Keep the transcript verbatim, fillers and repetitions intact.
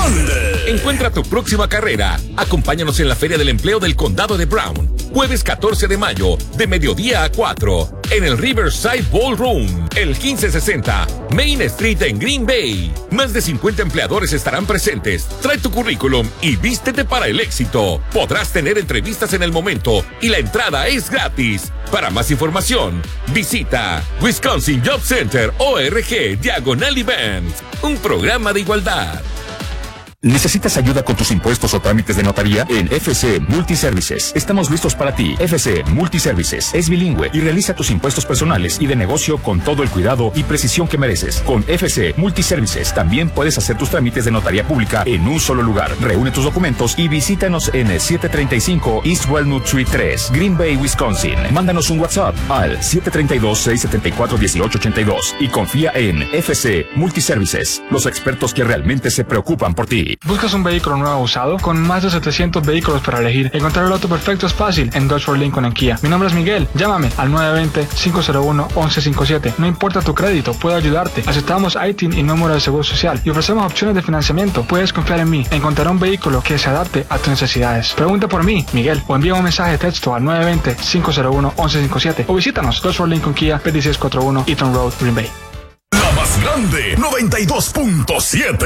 grande. Encuentra tu próxima carrera. Acompáñanos en la Feria del Empleo del Condado de Brown. Jueves catorce de mayo, de mediodía a cuatro, en el Riverside Ballroom, el quince sesenta Main Street en Green Bay. Más de cincuenta empleadores estarán presentes. Trae tu currículum y vístete para el éxito. Podrás tener entrevistas en el momento y la entrada es gratis. Para más información, visita Wisconsin Job Center org diagonal events, un programa de igualdad. ¿Necesitas ayuda con tus impuestos o trámites de notaría? En F C Multiservices estamos listos para ti. F C Multiservices es bilingüe y realiza tus impuestos personales y de negocio con todo el cuidado y precisión que mereces. Con F C Multiservices también puedes hacer tus trámites de notaría pública en un solo lugar. Reúne tus documentos y visítanos en el setecientos treinta y cinco East Walnut Street tres, Green Bay, Wisconsin. Mándanos un WhatsApp al siete tres dos, seis siete cuatro, uno ocho ocho dos y confía en F C Multiservices, los expertos que realmente se preocupan por ti. ¿Buscas un vehículo nuevo o usado? Con más de setecientos vehículos para elegir, encontrar el auto perfecto es fácil en Dodge Ford Lincoln en Kia. Mi nombre es Miguel. Llámame al nueve dos cero, cinco cero uno, once cincuenta y siete. No importa tu crédito, puedo ayudarte. Aceptamos I T I N y número de seguro social y ofrecemos opciones de financiamiento. Puedes confiar en mí. Encontraré un vehículo que se adapte a tus necesidades. Pregunta por mí, Miguel, o envía un mensaje de texto al nueve dos cero, cinco cero uno, once cincuenta y siete o visítanos Dodge Ford Lincoln Kia veintiséis cuarenta y uno Eaton Road, Green Bay. La más grande, noventa y dos punto siete.